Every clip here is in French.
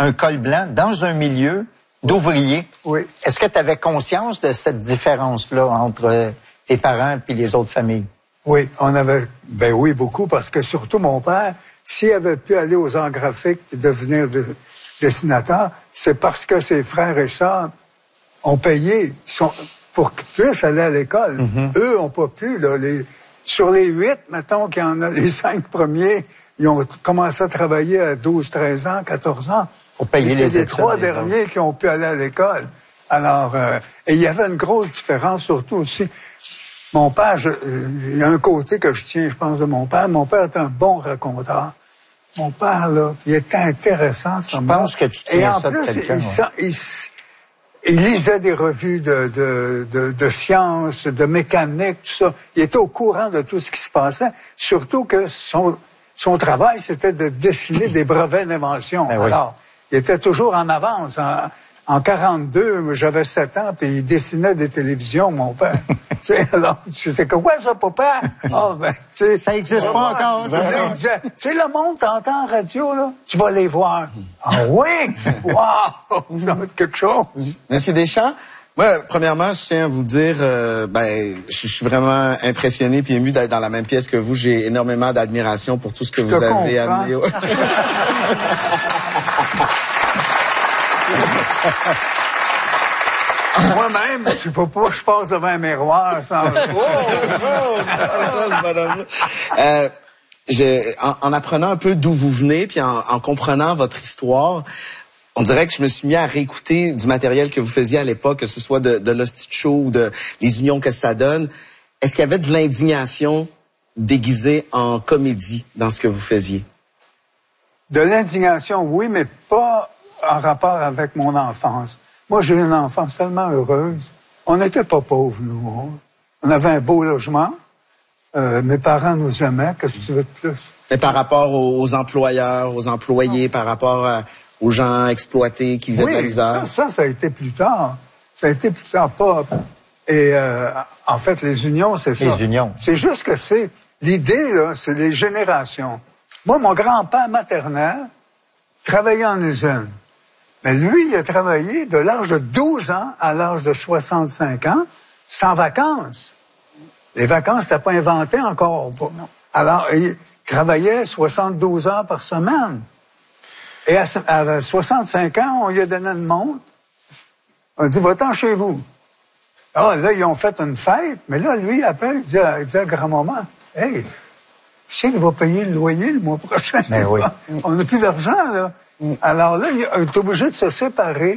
un col blanc dans un milieu d'ouvriers. Oui. Est-ce que tu avais conscience de cette différence-là entre tes parents et les autres familles? Oui, ben oui, beaucoup, parce que surtout mon père, s'il avait pu aller aux arts graphiques et devenir dessinateur, c'est parce que ses frères et sœurs ont payé pour qu'ils puissent aller à l'école. Eux ont pas pu, là. Sur les 8, mettons qu'il y en a les 5 premiers, ils ont commencé à travailler à 12, 13 ans, 14 ans. Pour payer les études. C'est les 3 derniers qui ont pu aller à l'école. Alors, et il y avait une grosse différence, surtout aussi. Mon père, il y a un côté que je tiens, je pense, de mon père. Mon père est un bon raconteur. Mon père, là, il était intéressant. Je pense que tu tiens ça de quelqu'un. Il lisait des revues de sciences, de mécanique, tout ça. Il était au courant de tout ce qui se passait. Surtout que son travail, c'était de dessiner des brevets d'invention. Ben oui. Alors, il était toujours en avance. En 42, j'avais 7 ans, puis il dessinait des télévisions, mon père. Tu sais, alors, c'était quoi ça, papa? Oh, ben, tu sais, ça existe pas encore. Il disait, tu sais, le monde t'entend en radio, là, tu vas les voir. Ah oui? Wow! Ça va être quelque chose. Monsieur Deschamps, moi, premièrement, je tiens à vous dire, je suis vraiment impressionné puis ému d'être dans la même pièce que vous. J'ai énormément d'admiration pour tout ce que vous avez amené. Moi-même, je sais pas, je passe devant un miroir sans... C'est ça, ce bonhomme-là. En apprenant un peu d'où vous venez, puis en comprenant votre histoire, on dirait que je me suis mis à réécouter du matériel que vous faisiez à l'époque, que ce soit de l'Hostie Show ou de les unions que ça donne. Est-ce qu'il y avait de l'indignation déguisée en comédie dans ce que vous faisiez? De l'indignation, oui, mais pas en rapport avec mon enfance. Moi, j'ai une enfance tellement heureuse. On n'était pas pauvres, nous. On avait un beau logement. Mes parents nous aimaient. Qu'est-ce que tu veux de plus? Mais par rapport aux employeurs, aux employés, par rapport aux gens exploités qui vivaient de la misère? Ça a été plus tard. Ça a été plus tard, pas... Et en fait, les unions, c'est ça. Les unions. C'est juste que c'est... L'idée, là, c'est les générations. Moi, mon grand-père maternel travaillait en usine. Mais lui, il a travaillé de l'âge de 12 ans à l'âge de 65 ans, sans vacances. Les vacances n'étaient pas inventées encore. Alors, il travaillait 72 heures par semaine. Et à 65 ans, on lui a donné une montre. On a dit, va-t'en chez vous. Ah, là, ils ont fait une fête. Mais là, lui, après, il dit à grand-maman, hey, je sais qu'il va payer le loyer le mois prochain. Mais oui. On n'a plus d'argent, là. Alors là, il est obligé de se séparer.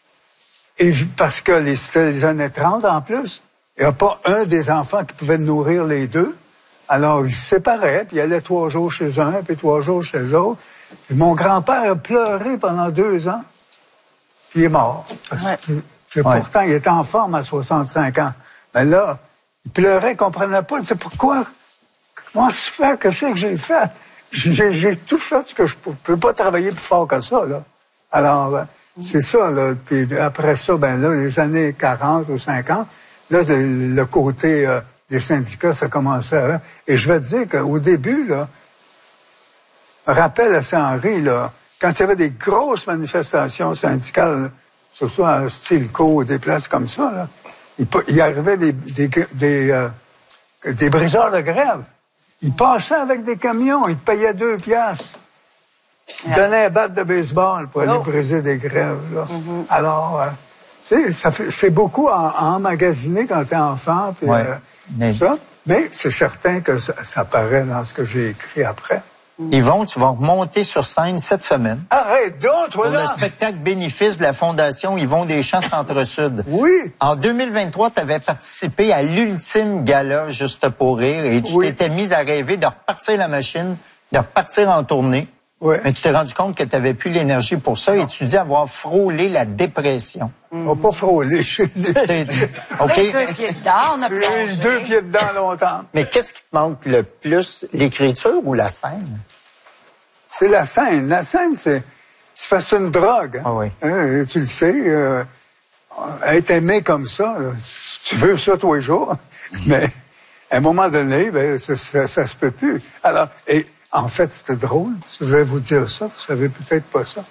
Et parce que c'était les années 30 en plus. Il n'y a pas un des enfants qui pouvait nourrir les deux. Alors, ils se séparaient, puis ils allaient 3 jours chez un, puis 3 jours chez l'autre. Puis mon grand-père a pleuré pendant 2 ans, puis il est mort. Pourtant, il était en forme à 65 ans. Mais là, il pleurait, il ne comprenait pas. Il disait, pourquoi? Comment se fait? Qu'est-ce que j'ai fait? J'ai tout fait ce que je peux pas travailler plus fort que ça, là. Alors, c'est ça, là. Puis après ça, ben là, les années 40 ou 50, là, le côté des syndicats, ça commençait à... Et je vais te dire qu'au début, là, rappel à Saint-Henri, là, quand il y avait des grosses manifestations syndicales, là, surtout à Stilco, des places comme ça, là, il arrivait des briseurs de grève. Ils passaient avec des camions, ils payaient 2 piastres. Ils donnaient un bat de baseball pour aller briser des grèves. Là. Alors, tu sais, c'est beaucoup à emmagasiner quand t'es enfant. Puis, ça. Mais c'est certain que ça paraît dans ce que j'ai écrit après. Yvon, tu vas monter sur scène cette semaine. Arrête donc, toi, là! Pour le spectacle bénéfice de la Fondation Yvon Deschamps Centre-Sud. Oui! En 2023, tu avais participé à l'ultime gala Juste pour rire et tu t'étais mis à rêver de repartir la machine, de repartir en tournée. Oui. Mais tu t'es rendu compte que tu n'avais plus l'énergie pour ça et tu dis avoir frôlé la dépression. On n'a pas frôlé. OK. 2 pieds dedans, on a plongé. 2 pieds dedans longtemps. Mais qu'est-ce qui te manque le plus, l'écriture ou la scène? C'est la scène. La scène, c'est parce que c'est une drogue. Hein? Ah oui. Tu le sais, être aimé comme ça, là, tu veux ça tous les jours, mais à un moment donné, ben, ça se peut plus. Alors, et en fait, c'était drôle. Je vais vous dire ça, vous savez peut-être pas ça.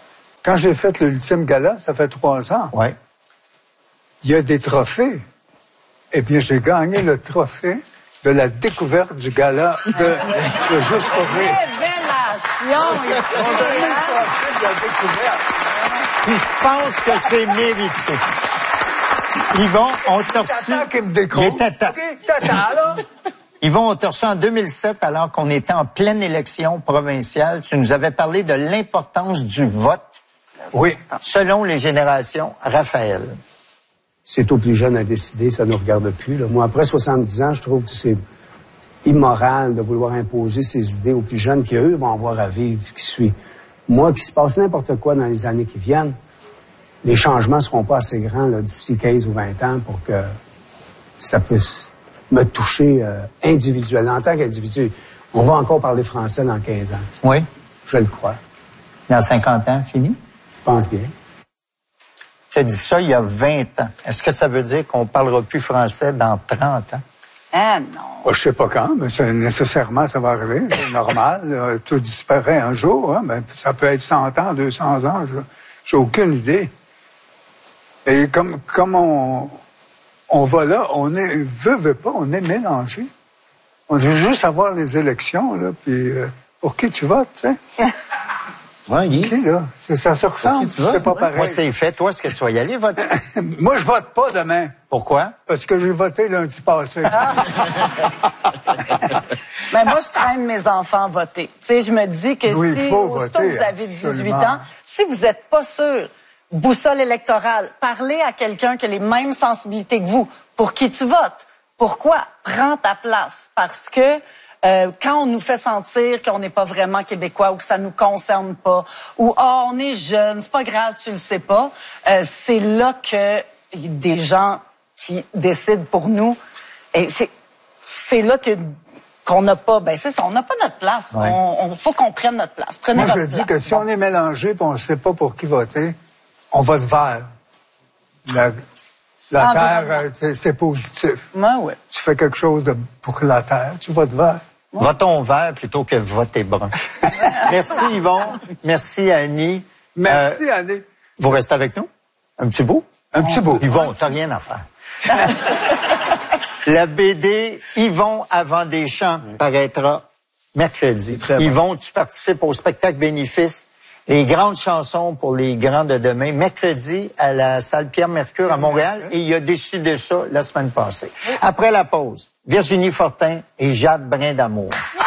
quand j'ai fait l'ultime gala, ça fait 3 ans, Oui. il y a des trophées. Eh bien, j'ai gagné le trophée de la découverte du gala de Juste pour rire. Révélation ici. On a eu le trophée de la découverte. Puis je pense que c'est mérité. Yvon, on t'a reçu... Tata qui me décroche. Il était temps. OK, tata, là. Yvon, on t'a reçu en 2007, alors qu'on était en pleine élection provinciale. Tu nous avais parlé de l'importance du vote. Oui. Selon les générations, Raphaël. C'est aux plus jeunes à décider, ça ne nous regarde plus. Là. Moi, après 70 ans, je trouve que c'est immoral de vouloir imposer ses idées aux plus jeunes qui, eux, vont avoir à vivre, qui suit. Moi, qu'il se passe n'importe quoi dans les années qui viennent, les changements ne seront pas assez grands là, d'ici 15 ou 20 ans pour que ça puisse me toucher individuellement. En tant qu'individu, on va encore parler français dans 15 ans. Oui. Je le crois. Dans 50 ans, fini? Je pense bien. Tu as dit ça il y a 20 ans. Est-ce que ça veut dire qu'on parlera plus français dans 30 ans? Ah non. Oh, je sais pas quand, mais nécessairement, ça va arriver. C'est normal. Tout disparaît un jour. Hein, mais ça peut être 100 ans, 200 ans. J'ai aucune idée. Et comme on va là, on est, veut pas, on est mélangé. On veut juste avoir les élections, là, puis pour qui tu votes, tu sais? Ouais, Guy. Qui, là? Ça se ressemble, c'est pas pareil. Moi, c'est fait. Toi, est-ce que tu vas y aller voter? Moi, je vote pas demain. Pourquoi? Parce que j'ai voté lundi passé. Mais moi, je traîne mes enfants voter. Tu sais, je me dis que Oui, si, faut aussitôt voter, vous avez 18 absolument. ans, si vous n'êtes pas sûr, boussole électorale, parlez à quelqu'un qui a les mêmes sensibilités que vous. Pour qui tu votes? Pourquoi? Prends ta place. Parce que quand on nous fait sentir qu'on n'est pas vraiment québécois ou que ça nous concerne pas, ou on est jeune, c'est pas grave, tu le sais pas, c'est là que des gens qui décident pour nous, et c'est là qu'on n'a pas, c'est ça, on n'a pas notre place. Ouais. On faut qu'on prenne notre place. Prenez Moi, je votre dis place. que si on est mélangé et on ne sait pas pour qui voter, on vote vert. La terre, c'est positif. Ouais. Tu fais quelque chose pour la terre, tu votes vert. Votons vert plutôt que voter brun. Merci, Yvon. Merci, Annie. Merci, Annie. Vous restez avec nous? Un petit bout? Un petit bout. Yvon, t'as rien à faire. La BD Yvon avant des champs paraîtra mercredi. Très bon. Yvon, tu participes au spectacle bénéfice Les grandes chansons pour les grands de demain, mercredi à la salle Pierre-Mercure à Montréal, et il a décidé ça la semaine passée. Après la pause, Virginie Fortin et Jade Brindamour.